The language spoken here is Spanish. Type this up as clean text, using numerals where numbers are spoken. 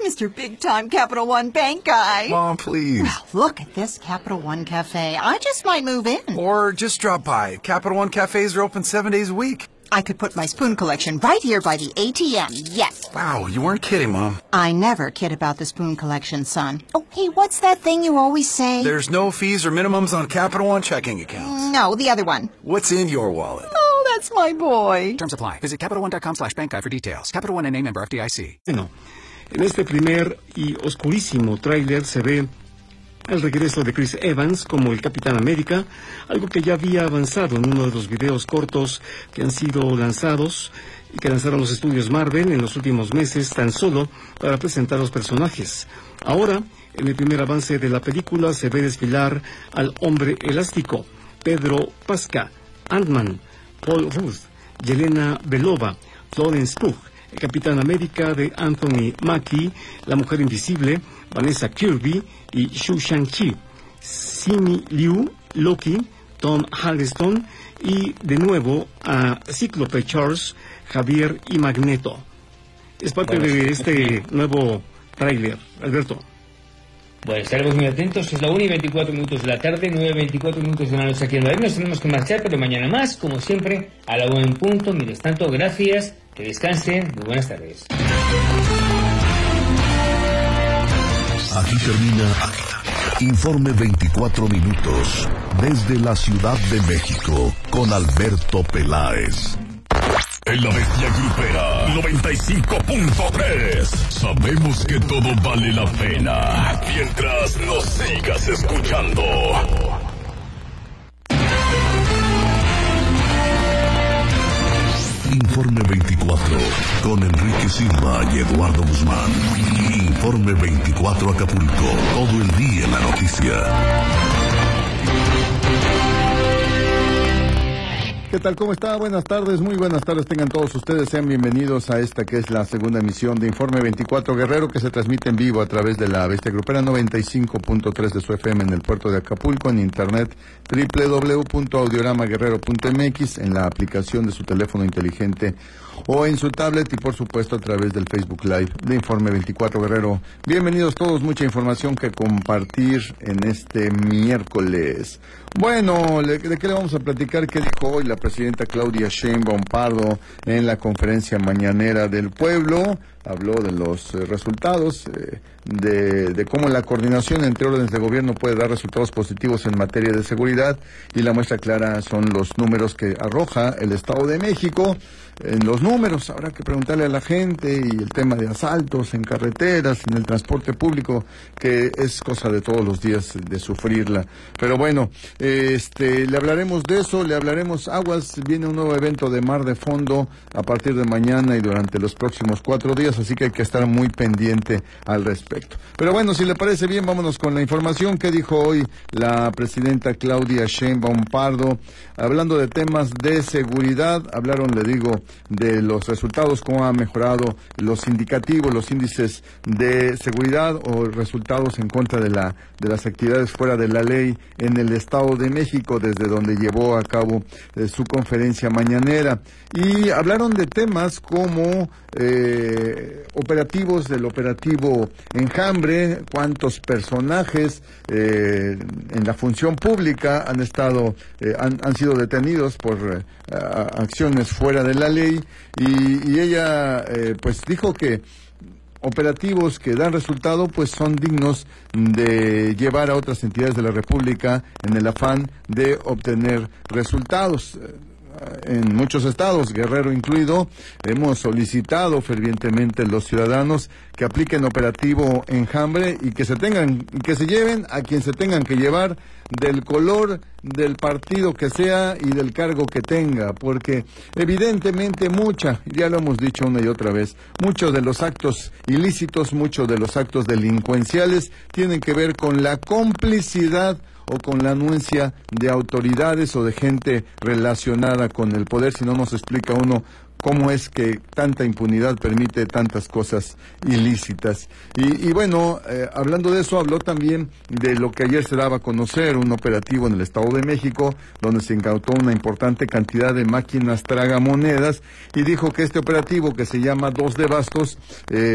Mr. Big-Time Capital One Bank guy. Mom, please. Well, look at this Capital One Cafe. I just might move in. Or just drop by. Capital One cafes are open 7 days a week. I could put my spoon collection right here by the ATM, yes. Wow, you weren't kidding, Mom. I never kid about the spoon collection, son. Oh, hey, what's that thing you always say? There's no fees or minimums on Capital One checking accounts. No, the other one. What's in your wallet? Oh, that's my boy. Terms apply. Visit CapitalOne.com/bank guide for details. Capital One N.A. member FDIC. Bueno, en este primer y oscurísimo tráiler se ve el regreso de Chris Evans como el Capitán América, algo que ya había avanzado en uno de los videos cortos que han sido lanzados y que lanzaron los estudios Marvel en los últimos meses tan solo para presentar los personajes. Ahora, en el primer avance de la película se ve desfilar al Hombre Elástico, Pedro Pascal, Ant-Man, Paul Rudd, Yelena Belova, Florence Pugh, el Capitán América de Anthony Mackie, la Mujer Invisible, Vanessa Kirby y Xu Shang-chi, Simu Liu, Loki, Tom Hiddleston y de nuevo a Cíclope Charles, Javier y Magneto. Es parte de este nuevo tráiler, Alberto. Bueno, estaremos muy atentos. Es la 1:24 de la tarde, 9:24 de la noche aquí en Madrid. Nos tenemos que marchar, pero mañana más, como siempre, a la 1 en punto. Mientras tanto, gracias, que descansen, muy buenas tardes. Aquí termina Informe 24 minutos desde la Ciudad de México con Alberto Peláez. En la Bestia Grupera 95.3 sabemos que todo vale la pena mientras nos sigas escuchando. Informe 24 con Enrique Silva y Eduardo Guzmán. Informe 24 Acapulco, todo el día en la noticia. ¿Qué tal? ¿Cómo está? Buenas tardes, muy buenas tardes. Tengan todos ustedes, sean bienvenidos a esta que es la segunda emisión de Informe 24 Guerrero, que se transmite en vivo a través de la Bestia Grupera 95.3 de su FM en el puerto de Acapulco, en internet www.audioramaguerrero.mx, en la aplicación de su teléfono inteligente o en su tablet y por supuesto a través del Facebook Live de Informe 24 Guerrero. Bienvenidos todos, mucha información que compartir en este miércoles. Bueno, ¿de qué le vamos a platicar? ¿Qué dijo hoy la presidenta Claudia Sheinbaum Pardo en la conferencia mañanera del pueblo? Habló de los resultados, de cómo la coordinación entre órdenes de gobierno puede dar resultados positivos en materia de seguridad, y la muestra clara son los números que arroja el Estado de México. En los números habrá que preguntarle a la gente, y el tema de asaltos en carreteras, en el transporte público, que es cosa de todos los días de sufrirla. Pero bueno, le hablaremos de eso, le hablaremos aguas. Viene un nuevo evento de Mar de Fondo a partir de mañana y durante los próximos 4 días, así que hay que estar muy pendiente al respecto. Pero bueno, si le parece bien, vámonos con la información que dijo hoy la presidenta Claudia Sheinbaum Pardo, hablando de temas de seguridad. Hablaron, le digo, de los resultados, cómo ha mejorado los indicativos, los índices de seguridad o resultados en contra de las actividades fuera de la ley en el Estado de México, desde donde llevó a cabo su conferencia mañanera. Y hablaron de temas como operativos, del operativo Enjambre, cuántos personajes en la función pública han sido detenidos por acciones fuera de la ley, y ella pues dijo que operativos que dan resultado pues son dignos de llevar a otras entidades de la República en el afán de obtener resultados. En muchos estados, Guerrero incluido, hemos solicitado fervientemente los ciudadanos que apliquen operativo Enjambre y que se lleven a quien se tengan que llevar, del color del partido que sea y del cargo que tenga, porque evidentemente ya lo hemos dicho una y otra vez, muchos de los actos ilícitos, muchos de los actos delincuenciales tienen que ver con la complicidad o con la anuencia de autoridades o de gente relacionada con el poder. Si no, nos explica uno cómo es que tanta impunidad permite tantas cosas ilícitas. Y bueno, hablando de eso, habló también de lo que ayer se daba a conocer, un operativo en el Estado de México, donde se incautó una importante cantidad de máquinas tragamonedas, y dijo que este operativo, que se llama 2 de Bastos,